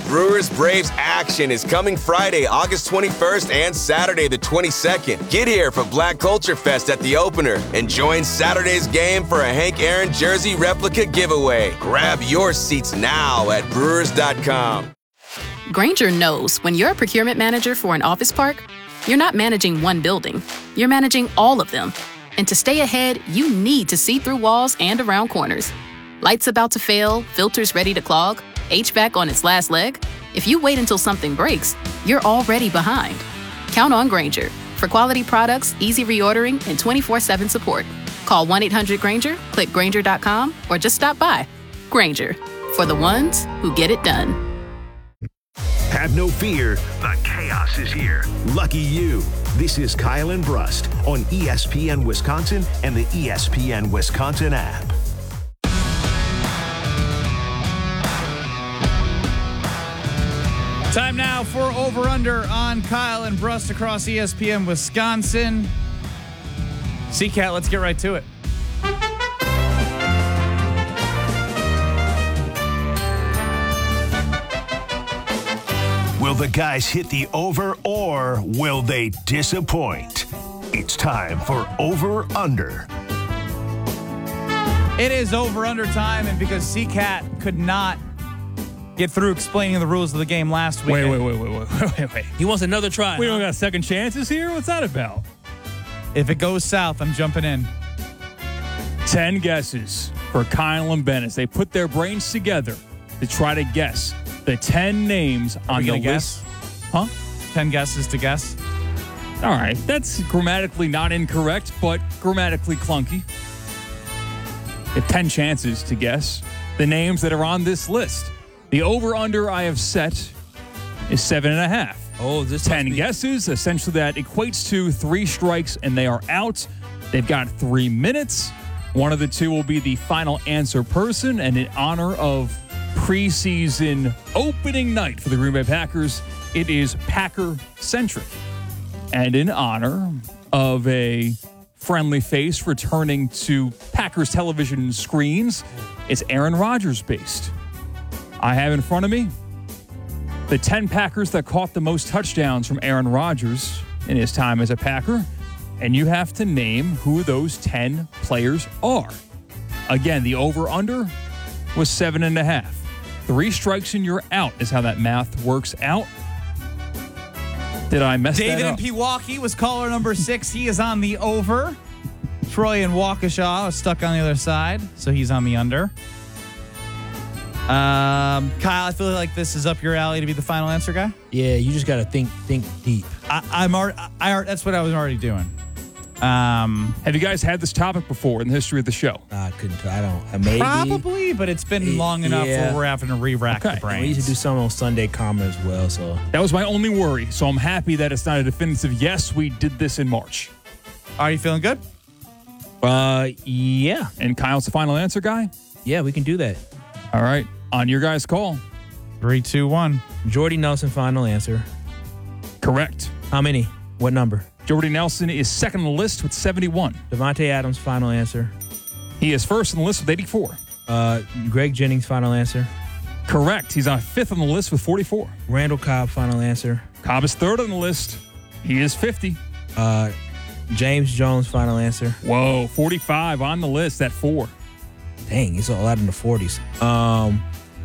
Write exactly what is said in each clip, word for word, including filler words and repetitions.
Brewers Braves action is coming Friday, August twenty-first and Saturday the twenty-second. Get here for Black Culture Fest at the opener and join Saturday's game for a Hank Aaron jersey replica giveaway. Grab your seats now at brewers dot com. Grainger knows when you're a procurement manager for an office park, you're not managing one building, you're managing all of them. And to stay ahead, you need to see through walls and around corners. Lights about to fail, filters ready to clog, H V A C on its last leg. If you wait until something breaks, you're already behind. Count on Grainger for quality products, easy reordering, and twenty-four seven support. Call one eight hundred Grainger, click Grainger dot com, or just stop by. Grainger, for the ones who get it done. Have no fear, the chaos is here. Lucky you. This is Kyle and Brust on E S P N Wisconsin and the E S P N Wisconsin app. Time now for Over Under on Kyle and Brust across E S P N Wisconsin. C-Cat, let's get right to it. Will the guys hit the over or will they disappoint? It's time for Over Under. It is Over Under time, and because C-Cat could not get through explaining the rules of the game last week. Wait, wait, wait, wait, wait, wait, wait. He wants another try. We huh? don't got second chances here? What's that about? If it goes south, I'm jumping in. Ten guesses for Kyle and Ben as they put their brains together to try to guess the ten names Are on we the gonna list. guess? Huh? Ten guesses to guess. All right. That's grammatically not incorrect, but grammatically clunky. You have ten chances to guess the names that are on this list. The over-under I have set is seven and a half. Oh, this ten must be- guesses. Essentially, that equates to three strikes, and they are out. They've got three minutes. One of the two will be the final answer person, and in honor of preseason opening night for the Green Bay Packers, it is Packer-centric. And in honor of a friendly face returning to Packers television screens, it's Aaron Rodgers-based. I have in front of me the ten Packers that caught the most touchdowns from Aaron Rodgers in his time as a Packer, and you have to name who those ten players are. Again, the over-under was seven and a half. Three strikes and you're out is how that math works out. Did I mess David that in up? Pewaukee was caller number six. He is on the over. Troy in Waukesha was stuck on the other side, so he's on the under. Um, Kyle, I feel like this is up your alley to be the final answer guy. Yeah, you just got to think think deep. I, I'm already, I, I, that's what I was already doing. Um, Have you guys had this topic before in the history of the show? I couldn't. I don't. Uh, maybe. probably, but it's been long enough Yeah. where we're having to re-rack Okay. the brains. We used to do some on Sunday Karma as well. So That was my only worry, so I'm happy that it's not a definitive yes, we did this in March. Are you feeling good? uh, yeah, And Kyle's the final answer guy? yeah, we can do that. All right, on your guys' call. Three, two, one. Jordy Nelson, final answer. Correct. How many? What number? Jordy Nelson is second on the list with seventy-one. Devontae Adams, final answer. He is first on the list with eighty-four. Uh, Greg Jennings, final answer. Correct. He's on fifth on the list with forty-four. Randall Cobb, final answer. Cobb is third on the list. He is fifty. Uh, James Jones, final answer. Whoa, forty-five on the list at four. Dang, it's a lot in the forties. Um,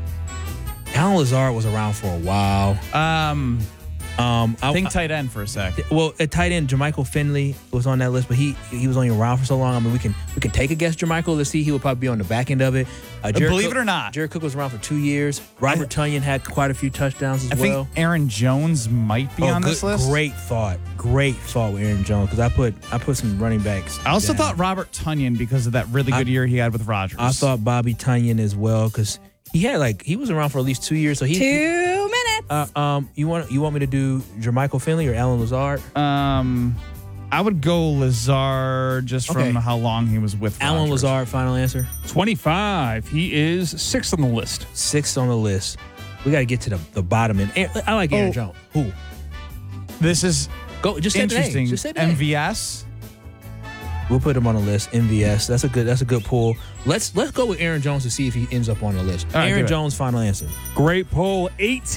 Alan Lazard was around for a while. Um, Um, I think tight end for a sec. Well, at tight end, Jermichael Finley was on that list, but he he was only around for so long. I mean, we can we can take a guess, Jermichael. Let's see, he would probably be on the back end of it. Uh, Jared Believe Cook, it or not. Jared Cook was around for two years. Robert Tunyon had quite a few touchdowns as I well. think Aaron Jones might be Oh, on good, this list. Great thought, great thought with Aaron Jones because I put I put some running backs. I also down. thought Robert Tunyon because of that really good I- year he had with Rodgers. I thought Bobby Tunyon as well because he had like he was around for at least two years. So he Two minutes. Uh, um, you want you want me to do Jermichael Finley or Alan Lazard? Um, I would go Lazard just from Okay. how long he was with Alan Rodgers. Lazard, final answer. twenty-five. He is sixth on the list. Sixth on the list. We got to get to the, the bottom end. Aaron- I like Aaron Oh. Jones. Who? This is Go. Just say the name. interesting. Just say the name. M V S. We'll put him on the list. M V S. That's a good. That's a good pull. Let's let's go with Aaron Jones to see if he ends up on the list. All right, Aaron do it. Jones, final answer. Great poll. eighteen.